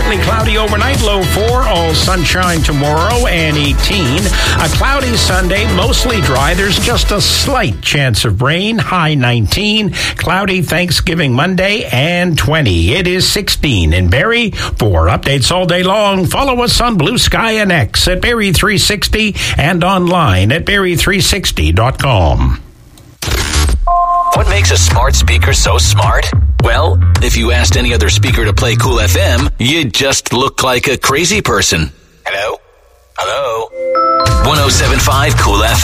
Partly cloudy overnight, low 4. All sunshine tomorrow and 18. A cloudy Sunday, mostly dry. There's just a slight chance of rain, high 19. Cloudy Thanksgiving Monday and 20. It is 16 in Barrie. For updates all day long, follow us on Blue Sky and X at Barrie 360 and online at Barrie360.com. What makes a smart speaker so smart? Well, if you asked any other speaker to play Cool FM, you'd just look like a crazy person. Hello? 107.5 Cool FM.